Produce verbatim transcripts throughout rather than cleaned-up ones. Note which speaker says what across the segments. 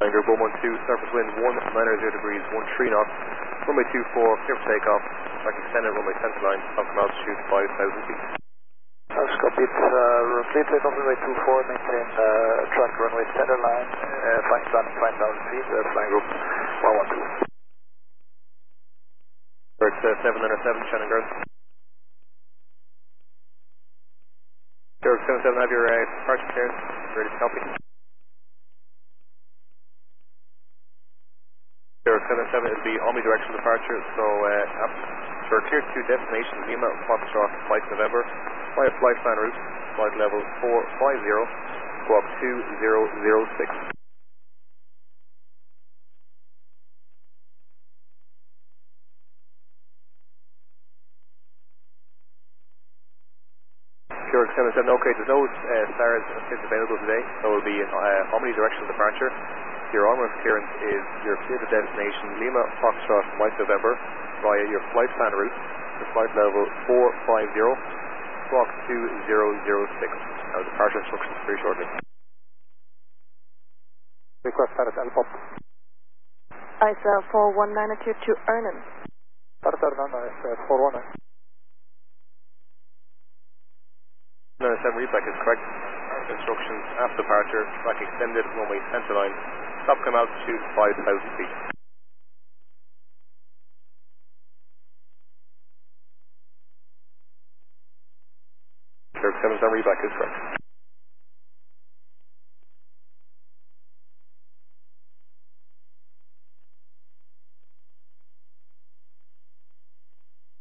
Speaker 1: Group one one two, surface wind one nine zero degrees, one three knots, runway two four, clear for takeoff, track extended, runway center line, optimal altitude five thousand feet.
Speaker 2: That's copied, uh, clear takeoff, runway two four, maintain uh, track runway center line, uh, flying standing five thousand feet, uh, flying group one one two.
Speaker 1: Birds uh, seven nine seven, Shannon Girls. Birds seven seven, have your uh, departure clearance, ready to copy. seven seven is the omnidirectional departure, so uh, after clear to destination Lima, Foxtrot, flight November, via flight plan route, flight level four five zero, squawk two zero zero six. Pure seven seven, okay, there's no uh, stars available today, so it will be an uh, omnidirectional departure. Your onward clearance is your clear to destination Lima, Foxtrot, White November via your flight plan route to flight level four five zero, squawk two zero zero six. Now departure instructions very shortly.
Speaker 2: Request status L-Pop.
Speaker 3: I S L four one nine two to Ernan.
Speaker 2: Status Ernan, I S L four one nine.
Speaker 1: nine seven readback is correct. Instructions after departure, track extended, runway center line, stop come altitude five thousand feet. Sure, seven seven readback is correct.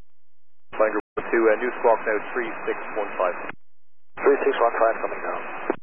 Speaker 1: Flying group two, uh, new squawk now three six one five.
Speaker 2: three six one five coming down.